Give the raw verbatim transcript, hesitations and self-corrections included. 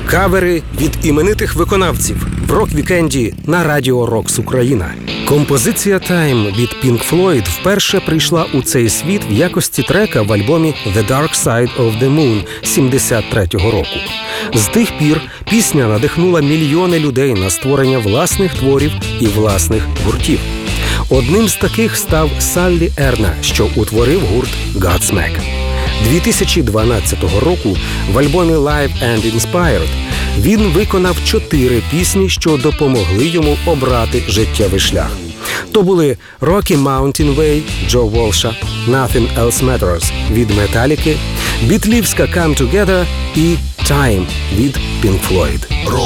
Кавери від іменитих виконавців в рок-вікенді на Радіо Рокс Україна. Композиція «Time» від Pink Floyd вперше прийшла у цей світ в якості трека в альбомі «The Dark Side of the Moon» сімдесят третього року. З тих пір пісня надихнула мільйони людей на створення власних творів і власних гуртів. Одним з таких став Саллі Ерна, що утворив гурт Godsmack. дві тисячі дванадцятого року в альбомі «Live and Inspired» він виконав чотири пісні, що допомогли йому обрати життєвий шлях. То були «Rocky Mountain Way» Джо Волша, «Nothing Else Matters» від Металіки, бітлівська «Come Together» і «Time» від Pink Floyd.